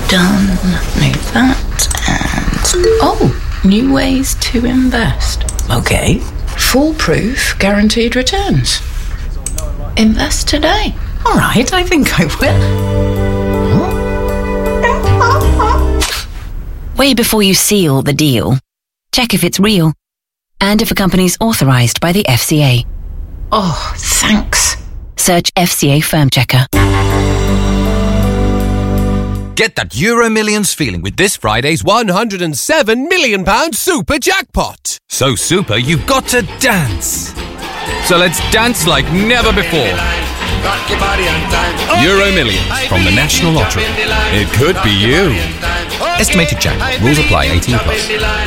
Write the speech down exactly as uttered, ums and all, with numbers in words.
Done. Move that and... Oh, new ways to invest. Okay. Foolproof guaranteed returns. Invest today. All right, I think I will. Way before you seal the deal, check if it's real and if a company's authorised by the F C A. Oh, thanks. Search F C A Firm Checker. Get that Euro Millions feeling with this Friday's one hundred seven million pounds super jackpot. So super, you've got to dance. So let's dance like never before. Euro Millions from the National Lottery. It could be you. Estimated jackpot. Rules apply. eighteen plus.